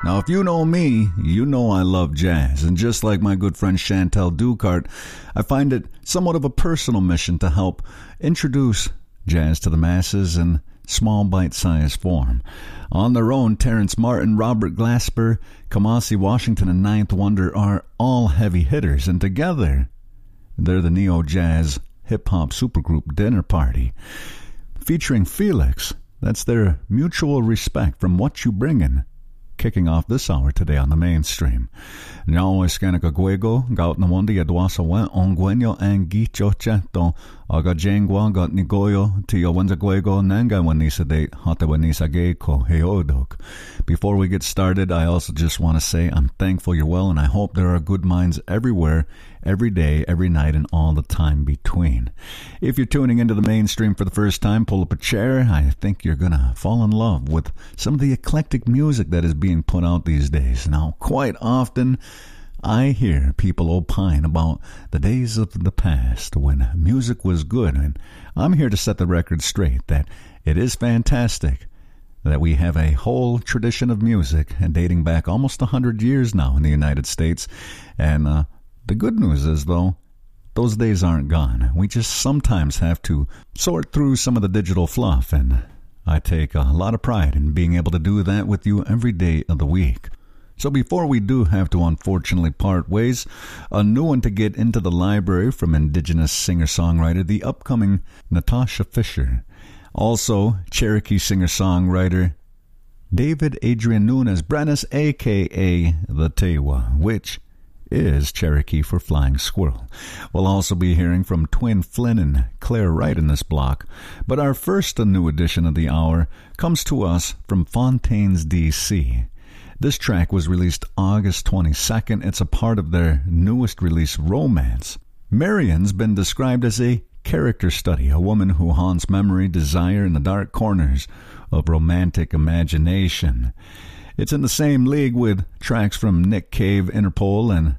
Now, if you know me, you know I love jazz, and just like my good friend Chantel Ducart, I find it somewhat of a personal mission to help introduce jazz to the masses in small bite-sized form. On their own, Terrence Martin, Robert Glasper, Kamasi Washington, and Ninth Wonder are all heavy hitters, and together, they're the neo-jazz hip-hop supergroup Dinner Party. Featuring Felix, that's their mutual respect from What You Bringin', kicking off this hour today on the mainstream. Nyawa Scanica Guego, Gaut Namondi Adwasa Wen, Onguenyo and Gicho Cheto, Aga Jengwa, Got Nigoyo, Tio Wenza Guego, Nanga Wanisa Date, Hata Wanisa Geiko, Heodok. Before we get started, I also just want to say I'm thankful you're well, and I hope there are good minds everywhere, every day, every night, and all the time between. If you're tuning into the mainstream for the first time, pull up a chair. I think you're going to fall in love with some of the eclectic music that is being put out these days. Now, quite often, I hear people opine about the days of the past when music was good, and I'm here to set the record straight that it is fantastic that we have a whole tradition of music and dating back almost 100 years now in the United States. And the good news is, though, those days aren't gone. We just sometimes have to sort through some of the digital fluff, and I take a lot of pride in being able to do that with you every day of the week. So before we do have to unfortunately part ways, a new one to get into the library from Indigenous singer-songwriter, the upcoming Natasha Fisher. Also, Cherokee singer-songwriter David Adrian Nunes Brenes, a.k.a. the Tewa, which is Cherokee for flying squirrel. We'll also be hearing from Twin Flynn and Claire Wright in this block. But our first new edition of the hour comes to us from Fontaines, D.C. This track was released August 22nd. It's a part of their newest release, Romance. Marion's been described as a character study, a woman who haunts memory, desire, in the dark corners of romantic imagination. It's in the same league with tracks from Nick Cave, Interpol, and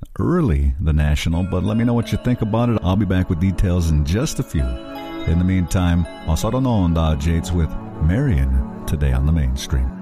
early The National, but let me know what you think about it. I'll be back with details in just a few. In the meantime, Osaro no Onda Jates with Marion today on the mainstream.